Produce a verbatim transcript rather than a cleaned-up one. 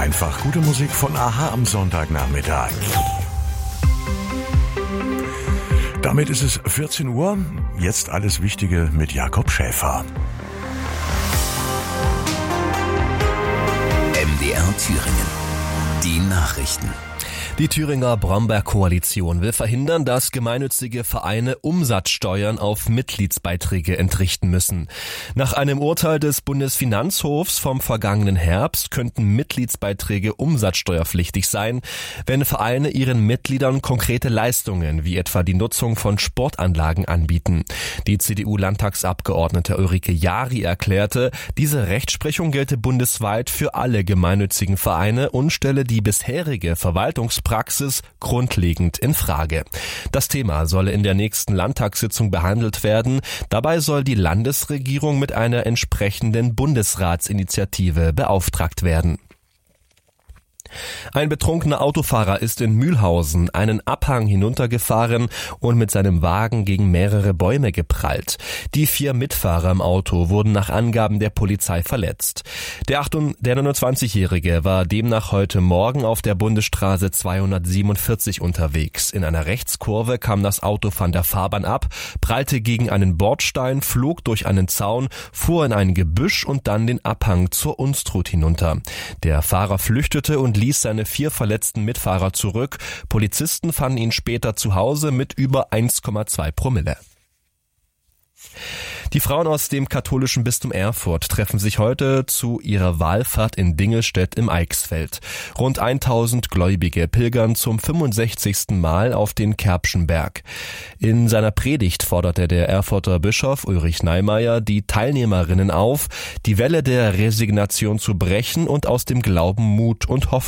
einfach. Gute Musik von A-ha am Sonntagnachmittag. Damit ist es vierzehn Uhr. Jetzt alles Wichtige mit Jakob Schäfer. M D R Thüringen. Die Nachrichten. Die Thüringer Bromberg-Koalition will verhindern, dass gemeinnützige Vereine Umsatzsteuern auf Mitgliedsbeiträge entrichten müssen. Nach einem Urteil des Bundesfinanzhofs vom vergangenen Herbst könnten Mitgliedsbeiträge umsatzsteuerpflichtig sein, wenn Vereine ihren Mitgliedern konkrete Leistungen wie etwa die Nutzung von Sportanlagen anbieten. Die C D U-Landtagsabgeordnete Ulrike Jari erklärte, diese Rechtsprechung gelte bundesweit für alle gemeinnützigen Vereine und stelle die bisherige Verwaltungspraxis Praxis grundlegend in Frage. Das Thema solle in der nächsten Landtagssitzung behandelt werden. Dabei soll die Landesregierung mit einer entsprechenden Bundesratsinitiative beauftragt werden. Ein betrunkener Autofahrer ist in Mühlhausen einen Abhang hinuntergefahren und mit seinem Wagen gegen mehrere Bäume geprallt. Die vier Mitfahrer im Auto wurden nach Angaben der Polizei verletzt. Der neunundzwanzigjährige war demnach heute Morgen auf der Bundesstraße zweihundertsiebenundvierzig unterwegs. In einer Rechtskurve kam das Auto von der Fahrbahn ab, prallte gegen einen Bordstein, flog durch einen Zaun, fuhr in ein Gebüsch und dann den Abhang zur Unstrut hinunter. Der Fahrer flüchtete und ließ seine vier verletzten Mitfahrer zurück. Polizisten fanden ihn später zu Hause mit über eins Komma zwei Promille. Die Frauen aus dem katholischen Bistum Erfurt treffen sich heute zu ihrer Wallfahrt in Dingelstedt im Eichsfeld. Rund tausend Gläubige pilgern zum fünfundsechzigsten Mal auf den Kerbschen Berg. In seiner Predigt forderte der Erfurter Bischof Ulrich Neimeyer die Teilnehmerinnen auf, die Welle der Resignation zu brechen und aus dem Glauben Mut und Hoffnung